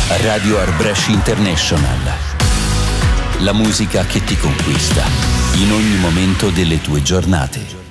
Radio Arbresh International. La musica che ti conquista in ogni momento delle tue giornate.